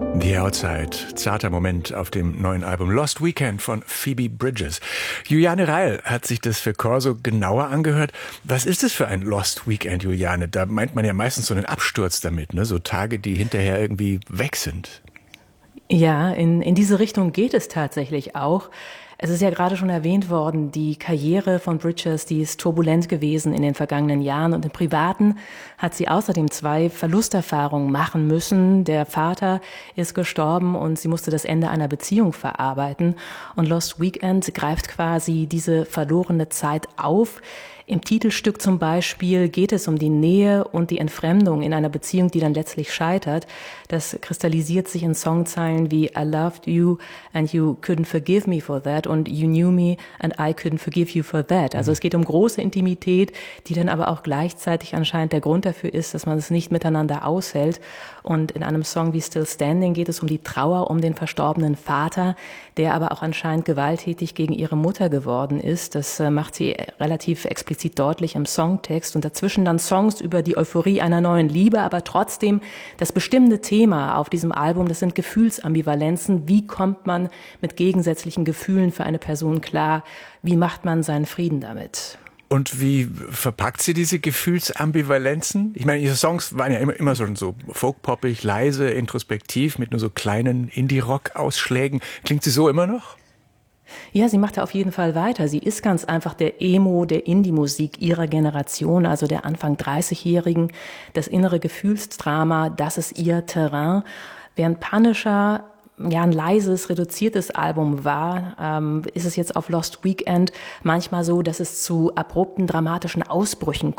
The Outside, zarter Moment auf dem neuen Album Lost Weekend von Phoebe Bridgers. Juliane Reil hat sich das für Corso genauer angehört. Was ist es für ein Lost Weekend, Juliane? Da meint man ja meistens so einen Absturz damit, ne? So Tage, die hinterher irgendwie weg sind. Ja, in diese Richtung geht es tatsächlich auch. Es ist ja gerade schon erwähnt worden, die Karriere von Bridgers, die ist turbulent gewesen in den vergangenen Jahren. Und im Privaten hat sie außerdem 2 Verlusterfahrungen machen müssen. Der Vater ist gestorben und sie musste das Ende einer Beziehung verarbeiten. Und Lost Weekend greift quasi diese verlorene Zeit auf. Im Titelstück zum Beispiel geht es um die Nähe und die Entfremdung in einer Beziehung, die dann letztlich scheitert. Das kristallisiert sich in Songzeilen wie I loved you and you couldn't forgive me for that und you knew me and I couldn't forgive you for that. Also es geht um große Intimität, die dann aber auch gleichzeitig anscheinend der Grund dafür ist, dass man es nicht miteinander aushält. Und in einem Song wie Still Standing geht es um die Trauer um den verstorbenen Vater, der aber auch anscheinend gewalttätig gegen ihre Mutter geworden ist. Das macht sie relativ explizit deutlich im Songtext und dazwischen dann Songs über die Euphorie einer neuen Liebe, aber trotzdem das bestimmende Thema auf diesem Album, das sind Gefühlsambivalenzen. Wie kommt man mit gegensätzlichen Gefühlen für eine Person klar? Wie macht man seinen Frieden damit? Und wie verpackt sie diese Gefühlsambivalenzen? Ich meine, ihre Songs waren ja immer so folkpoppig, leise, introspektiv, mit nur so kleinen Indie-Rock-Ausschlägen. Klingt sie so immer noch? Ja, sie macht da auf jeden Fall weiter. Sie ist ganz einfach der Emo der Indie-Musik ihrer Generation, also der Anfang 30-Jährigen. Das innere Gefühlsdrama, das ist ihr Terrain. Während Punisher ja ein leises, reduziertes Album war, ist es jetzt auf Lost Weekend manchmal so, dass es zu abrupten, dramatischen Ausbrüchen